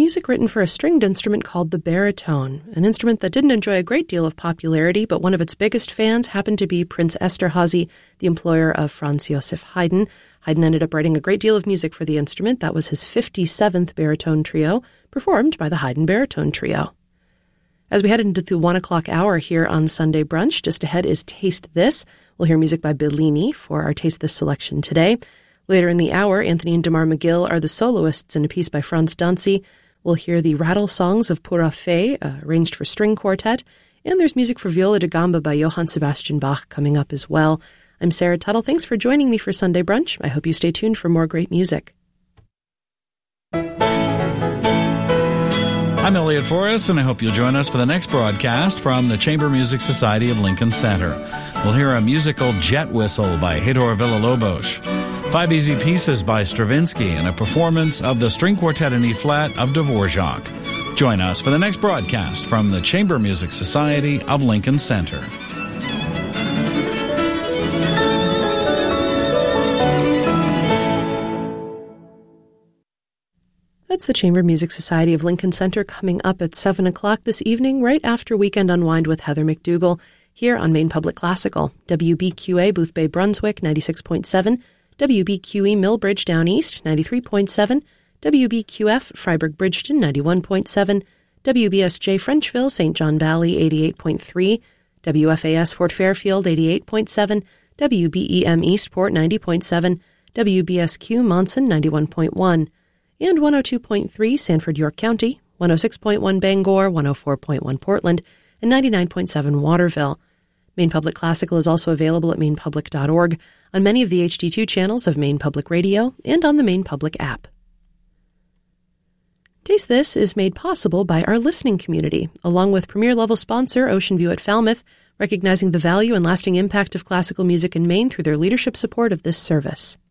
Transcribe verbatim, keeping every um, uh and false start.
music written for a stringed instrument called the baritone, an instrument that didn't enjoy a great deal of popularity, but one of its biggest fans happened to be Prince Esterhazy, the employer of Franz Joseph Haydn. Haydn ended up writing a great deal of music for the instrument. That was his fifty-seventh baritone trio, performed by the Haydn Baritone Trio. As we head into the one o'clock hour here on Sunday Brunch, just ahead is Taste This. We'll hear music by Bellini for our Taste This selection today. Later in the hour, Anthony and Damar McGill are the soloists in a piece by Franz Danzi. We'll hear the rattle songs of Pura Fé, uh, arranged for string quartet, and there's music for viola da gamba by Johann Sebastian Bach coming up as well. I'm Sarah Tuttle. Thanks for joining me for Sunday Brunch. I hope you stay tuned for more great music. I'm Elliot Forrest, and I hope you'll join us for the next broadcast from the Chamber Music Society of Lincoln Center. We'll hear a musical jet whistle by Hedor Villa-Lobos, five easy pieces by Stravinsky, and a performance of the String Quartet in E-flat of Dvorak. Join us for the next broadcast from the Chamber Music Society of Lincoln Center. That's the Chamber Music Society of Lincoln Center coming up at seven o'clock this evening, right after Weekend Unwind with Heather McDougall, here on Maine Public Classical. W B Q A Boothbay Brunswick, ninety-six point seven, W B Q E Millbridge Down East, ninety-three point seven, W B Q F Freiburg Bridgeton, ninety-one point seven, W B S J Frenchville, Saint John Valley, eighty-eight point three, W F A S Fort Fairfield, eighty-eight point seven, W B E M Eastport, ninety point seven, W B S Q Monson, ninety-one point one, and one oh two point three Sanford York County, one oh six point one Bangor, one oh four point one Portland, and ninety-nine point seven Waterville. Maine Public Classical is also available at maine public dot org, on many of the H D two channels of Maine Public Radio, and on the Maine Public app. Taste This is made possible by our listening community, along with premier-level sponsor Ocean View at Falmouth, recognizing the value and lasting impact of classical music in Maine through their leadership support of this service.